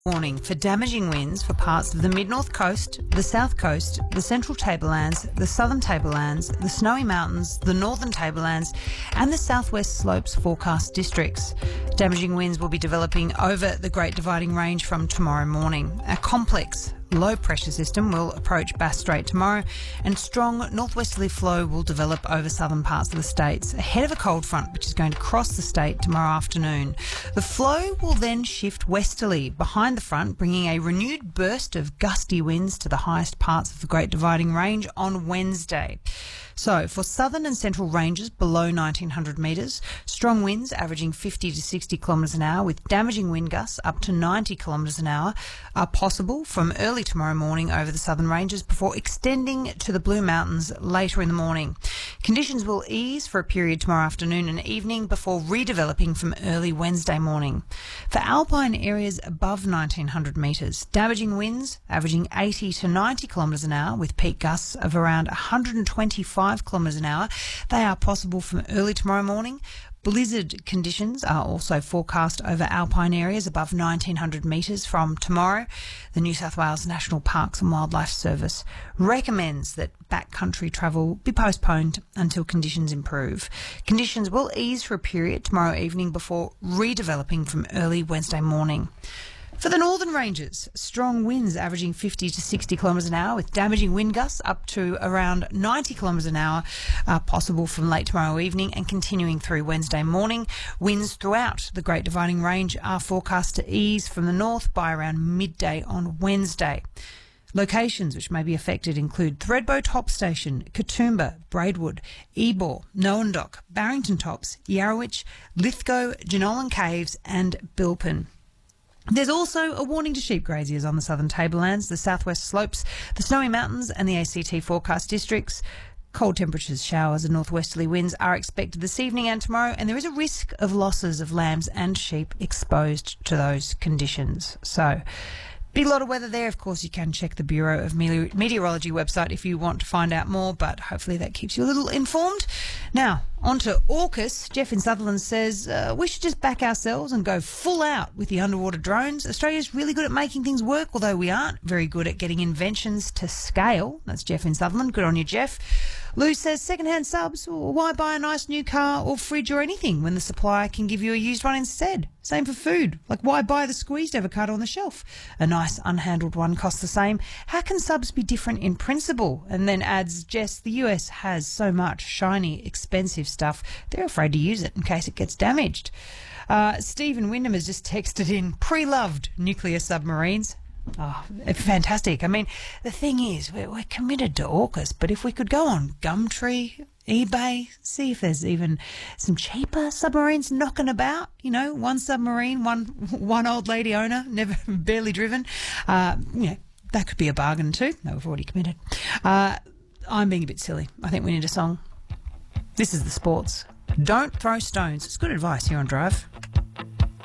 Warning for damaging winds for parts of the mid-north coast, the south coast, the central tablelands, the southern tablelands, the Snowy Mountains, the northern tablelands and the southwest slopes forecast districts. Damaging winds will be developing over the Great Dividing Range from tomorrow morning. A complex low pressure system will approach Bass Strait tomorrow and strong northwesterly flow will develop over southern parts of the states ahead of a cold front which is going to cross the state tomorrow afternoon. The flow will then shift westerly behind the front, bringing a renewed burst of gusty winds to the highest parts of the Great Dividing Range on Wednesday. So, for southern and central ranges below 1900 metres, strong winds averaging 50 to 60 kilometres an hour with damaging wind gusts up to 90 kilometres an hour are possible from early tomorrow morning over the southern ranges before extending to the Blue Mountains later in the morning. Conditions will ease for a period tomorrow afternoon and evening before redeveloping from early Wednesday morning. For alpine areas above 1900 metres, damaging winds averaging 80 to 90 kilometres an hour with peak gusts of around 125 kilometres an hour. They are possible from early tomorrow morning. Blizzard conditions are also forecast over alpine areas above 1900 metres from tomorrow. The New South Wales National Parks and Wildlife Service recommends that backcountry travel be postponed until conditions improve. Conditions will ease for a period tomorrow evening before redeveloping from early Wednesday morning. For the northern ranges, strong winds averaging 50 to 60 kilometres an hour with damaging wind gusts up to around 90 kilometres an hour are possible from late tomorrow evening and continuing through Wednesday morning. Winds throughout the Great Dividing Range are forecast to ease from the north by around midday on Wednesday. Locations which may be affected include Thredbo Top Station, Katoomba, Braidwood, Ebor, Noondock, Barrington Tops, Yarrowitch, Lithgow, Jenolan Caves and Bilpin. There's also a warning to sheep graziers on the southern tablelands, the southwest slopes, the Snowy Mountains and the ACT forecast districts. Cold temperatures, showers and northwesterly winds are expected this evening and tomorrow, and there is a risk of losses of lambs and sheep exposed to those conditions. So, big lot of weather there. Of course, you can check the Bureau of Meteorology website if you want to find out more, but hopefully that keeps you a little informed. Now, on to AUKUS. Jeff in Sutherland says, we should just back ourselves and go full out with the underwater drones. Australia's really good at making things work, although we aren't very good at getting inventions to scale. That's Jeff in Sutherland. Good on you, Jeff. Lou says, second-hand subs, why buy a nice new car or fridge or anything when the supplier can give you a used one instead? Same for food. Like, why buy the squeezed avocado on the shelf? A nice unhandled one costs the same. How can subs be different in principle? And then adds, Jess, the US has so much shiny, expensive stuff, they're afraid to use it in case it gets damaged. Stephen Wyndham has just texted in, pre-loved nuclear submarines. Oh, fantastic. I mean, the thing is, we're committed to AUKUS, but if we could go on Gumtree, eBay, see if there's even some cheaper submarines knocking about, you know, one submarine, one old lady owner, barely driven, that could be a bargain too. No, we've already committed. I'm being a bit silly. I think we need a song. This is The Sports. Don't throw stones. It's good advice here on Drive.